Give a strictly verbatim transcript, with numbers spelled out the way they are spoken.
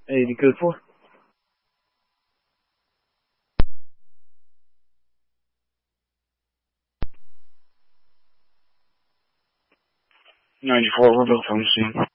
Hey, die good voor? ninety-four, we're both on the scene.